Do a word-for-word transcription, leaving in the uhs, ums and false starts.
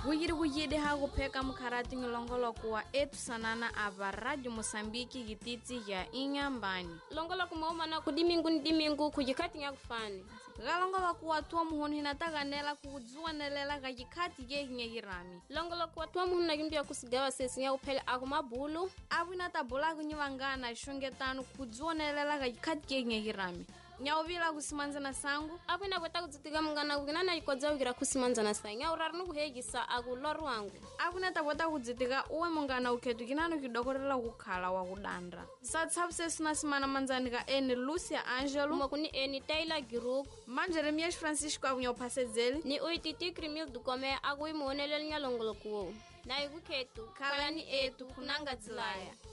Wigiri wigiri hago peka mkarati ngilongolo kuwa etu sanana ava Radio Mosambiki gititi ya Inyambani. Longolo kumauma na kudimingu ndimingu kujikati nga kufani. Galongolo kuwa tuwa muhoni hinataga nela kuzua nelela kajikati ge hinyegirami. Longolo kuwa tuwa muhoni na gimbia kusigawa sesi nga upele agumabulu. Abu inatabula kunyivangana shungetanu kuzua nelela kajikati ge hinyegirami. Nyaubila kusimanza na sangu abu ina kweta kuzitiga mungana kuginana ikoza ugira kusimanza na sangu nyaurara nukuhegisa aguloru wangu abu inatabota kuzitiga uwe mungana uketu ginano kidokorela kukhala wa kudandra satsapse sinasimana manzanika eni Lucia Angelo mwakuni eni Taylor Giruku manje Remias Francisco abunyopasezeli ni uititi Krimil Dukome agu imuonelele nyalongolo kuwo na igu ketu kalani etu kunanga zilaya.